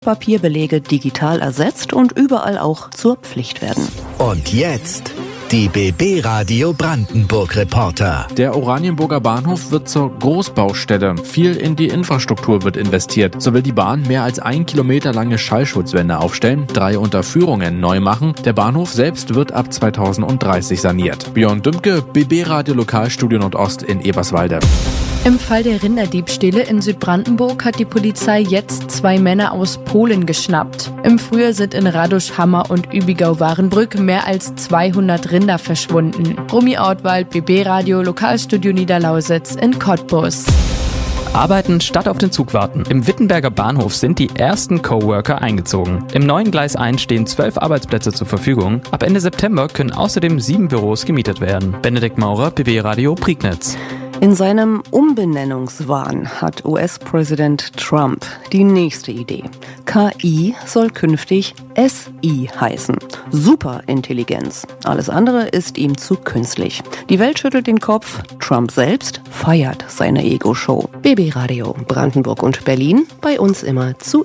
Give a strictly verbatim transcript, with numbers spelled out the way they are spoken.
Papierbelege digital ersetzt und überall auch zur Pflicht werden. Und jetzt die B B-Radio Brandenburg-Reporter. Der Oranienburger Bahnhof wird zur Großbaustelle. Viel in die Infrastruktur wird investiert. So will die Bahn mehr als ein Kilometer lange Schallschutzwände aufstellen, drei Unterführungen neu machen. Der Bahnhof selbst wird ab zweitausenddreißig saniert. Björn Dümke, B B-Radio Lokalstudio Nordost in Eberswalde. Im Fall der Rinderdiebstähle in Südbrandenburg hat die Polizei jetzt zwei Männer aus Polen geschnappt. Im Frühjahr sind in Radoschhammer und Übigau-Warenbrück mehr als zweihundert Rinder verschwunden. Romy Ortwald, B B-Radio Lokalstudio Niederlausitz in Cottbus. Arbeiten statt auf den Zug warten. Im Wittenberger Bahnhof sind die ersten Coworker eingezogen. Im neuen Gleis eins stehen zwölf Arbeitsplätze zur Verfügung. Ab Ende September können außerdem sieben Büros gemietet werden. Benedikt Maurer, B B-Radio Prignitz. In seinem Umbenennungswahn hat U S-Präsident Trump die nächste Idee. K I soll künftig S I heißen. Superintelligenz. Alles andere ist ihm zu künstlich. Die Welt schüttelt den Kopf. Trump selbst feiert seine Ego-Show. B B-Radio Brandenburg und Berlin, bei uns immer zu